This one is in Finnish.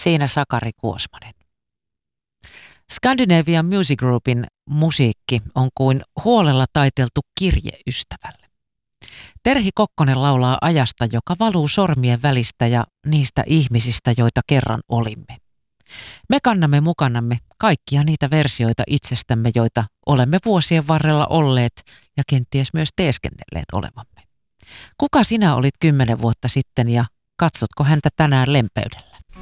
Siinä Sakari Kuosmanen. Scandinavian Music Groupin musiikki on kuin huolella taiteltu kirje ystävälle. Terhi Kokkonen laulaa ajasta, joka valuu sormien välistä ja niistä ihmisistä, joita kerran olimme. Me kannamme mukanamme kaikkia niitä versioita itsestämme, joita olemme vuosien varrella olleet ja kenties myös teeskennelleet olevamme. Kuka sinä olit 10 vuotta sitten ja katsotko häntä tänään lempeydellä?